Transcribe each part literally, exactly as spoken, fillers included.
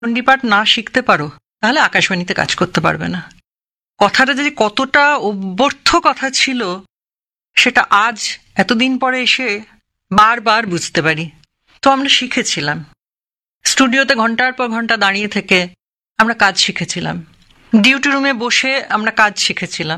চণ্ডীপাঠ না শিখতে পারো তাহলে আকাশবাণীতে কাজ করতে পারবে না। কথাটা যে কতটা অভ্যর্থ কথা ছিল সেটা আজ এতদিন পরে এসে বারবার বুঝতে পারি। তো আমরা শিখেছিলাম, স্টুডিওতে ঘন্টার পর ঘন্টা দাঁড়িয়ে থেকে আমরা কাজ শিখেছিলাম, ডিউটি রুমে বসে আমরা কাজ শিখেছিলাম।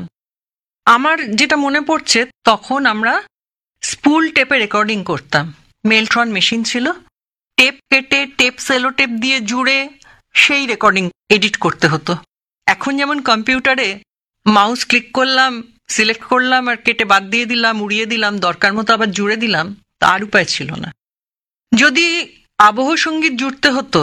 আমার যেটা মনে পড়ছে, তখন আমরা স্পুল টেপে রেকর্ডিং করতাম। মেলট্রন মেশিন ছিল, টেপ কেটে টেপ সেলো টেপ দিয়ে জুড়ে সেই রেকর্ডিং এডিট করতে হতো। এখন যেমন কম্পিউটারে মাউস ক্লিক করলাম, সিলেক্ট করলাম আর কেটে বাদ দিয়ে দিলাম, উড়িয়ে দিলাম, দরকার মতো আবার জুড়ে দিলাম, তার উপায় ছিল না। যদি আবহ সঙ্গীত জুড়তে হতো,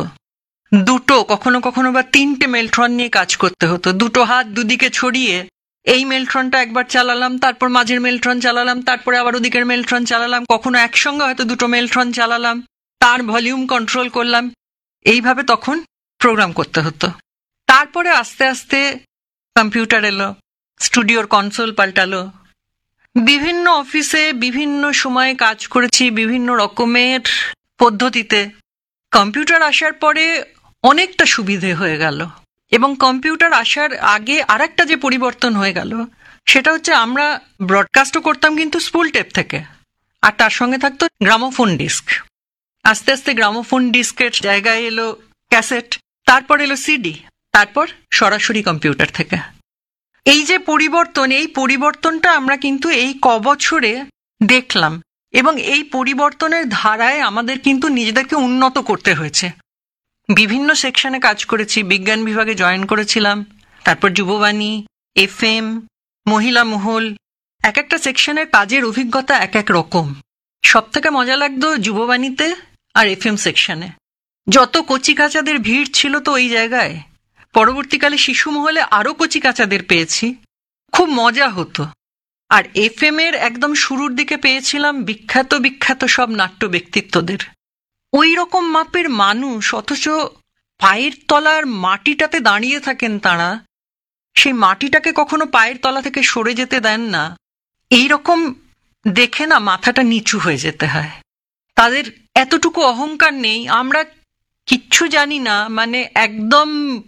দুটো কখনো কখনো বা তিনটে মেলট্রন নিয়ে কাজ করতে হতো। দুটো হাত দুদিকে ছড়িয়ে এই মেলট্রনটা একবার চালালাম, তারপর মাঝের মেলট্রন চালালাম, তারপরে আবার ওদিকের মেলট্রন চালালাম, কখনো একসঙ্গে হয়তো দুটো মেলট্রন চালালাম, তার ভলিউম কন্ট্রোল করলাম। এইভাবে তখন প্রোগ্রাম করতে হতো। তারপরে আস্তে আস্তে কম্পিউটার এলো, স্টুডিওর কনসোল পাল্টালো। বিভিন্ন অফিসে বিভিন্ন সময়ে কাজ করেছি বিভিন্ন রকমের পদ্ধতিতে। কম্পিউটার আসার পরে অনেকটা সুবিধে হয়ে গেল, এবং কম্পিউটার আসার আগে আর একটা যে পরিবর্তন হয়ে গেল সেটা হচ্ছে আমরা ব্রডকাস্টও করতাম কিন্তু স্পুল টেপ থেকে, আর তার সঙ্গে থাকতো গ্রামোফোন ডিস্ক। আস্তে আস্তে গ্রামোফোন ডিস্কের জায়গায় এলো ক্যাসেট, তারপর এলো সিডি, তারপর সরাসরি কম্পিউটার থেকে। এই যে পরিবর্তন, এই পরিবর্তনটা আমরা কিন্তু এই ক বছরে দেখলাম, এবং এই পরিবর্তনের ধারায় আমাদের কিন্তু নিজেদেরকে উন্নত করতে হয়েছে। বিভিন্ন সেকশনে কাজ করেছি, বিজ্ঞান বিভাগে জয়েন করেছিলাম, তারপর যুববাণী, এফ এম, মহিলা মহল, এক একটা সেকশনের কাজের অভিজ্ঞতা এক এক রকম। সব থেকে মজা লাগতো যুববাণীতে আর এফ এম সেকশনে। যত কচি কাচাদের ভিড় ছিল তো ওই জায়গায়। পরবর্তীকালে শিশু মহলে আরও কচি কাচাদের পেয়েছি, খুব মজা হতো। আর এফ এম এর একদম শুরুর দিকে পেয়েছিলাম বিখ্যাত বিখ্যাত সব নাট্য ব্যক্তিত্বদের। ওই রকম মাপের মানুষ, অথচ পায়ের তলার মাটিটাতে দাঁড়িয়ে থাকেন তাঁরা, সেই মাটিটাকে কখনো পায়ের তলা থেকে সরে যেতে দেন না। এই রকম দেখে না মাথাটা নিচু হয়ে যেতে হয়। তাদের এতটুকু অহংকার নেই, আমরা কিচ্ছু জানি না, মানে একদম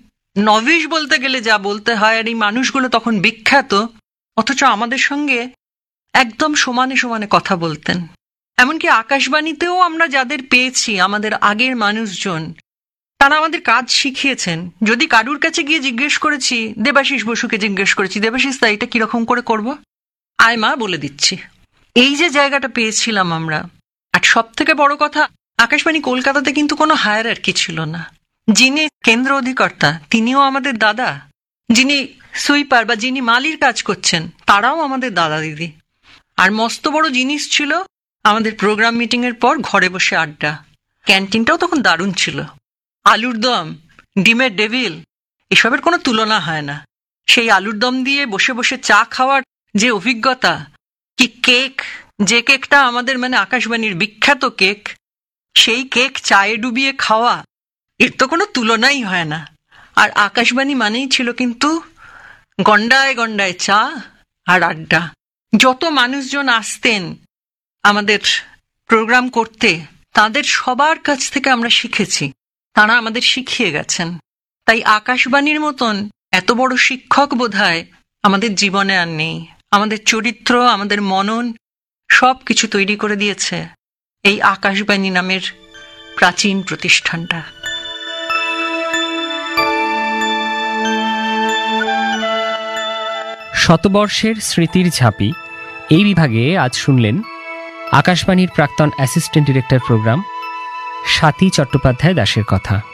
নভিশ বলতে গেলে যা বলতে হয়। আর এই মানুষগুলো তখন বিখ্যাত, অথচ আমাদের সঙ্গে একদম সমানে সমানে কথা বলতেন। এমনকি আকাশবাণীতেও আমরা যাদের পেয়েছি, আমাদের আগের মানুষজন, তারা আমাদের কাজ শিখিয়েছেন। যদি কারুর কাছে গিয়ে জিজ্ঞেস করেছি, দেবাশিস বসুকে জিজ্ঞেস করেছি, দেবাশিস দা এটা কিরকম করে করব, আয় মা বলে দিচ্ছি। এই যে জায়গাটা পেয়েছিলাম আমরা। আর সব থেকে বড় কথা, আকাশবাণী কলকাতাতে কিন্তু কোনো হায়ারার্কি ছিল না। যিনি কেন্দ্র অধিকর্তা তিনিও আমাদের দাদা, যিনি সুইপার বা যিনি মালির কাজ করছেন তারাও আমাদের দাদা দিদি। আর মস্ত বড় জিনিস ছিল আমাদের প্রোগ্রাম মিটিং এর পর ঘরে বসে আড্ডা। ক্যান্টিনটাও তখন দারুণ ছিল। আলুর দম, ডিমের ডেভিল, এসবের কোনো তুলনা হয় না। সেই আলুর দম দিয়ে বসে বসে চা খাওয়ার যে অভিজ্ঞতা, কি কেক, যে কেকটা আমাদের মানে আকাশবাণীর বিখ্যাত কেক, সেই কেক চায়ে ডুবিয়ে খাওয়া, এর তো কোনো তুলনাই হয় না। আর আকাশবাণী মানেই ছিল কিন্তু গন্ডায় গন্ডায় চা আর আড্ডা। যত মানুষজন আসতেন আমাদের প্রোগ্রাম করতে, তাদের সবার কাছ থেকে আমরা শিখেছি, তারা আমাদের শিখিয়ে গেছেন। তাই আকাশবাণীর মতন এত বড় শিক্ষক বোধহয় আমাদের জীবনে আর নেই। আমাদের চরিত্র, আমাদের মনন সব কিছু তৈরি করে দিয়েছে এই আকাশবাণী নামের প্রাচীন প্রতিষ্ঠানটা। শতবর্ষের স্মৃতির ঝাঁপি এই বিভাগে আজ শুনলেন আকাশবাণীর প্রাক্তন assistant director programme Swati Chattopadhyay দাসের কথা।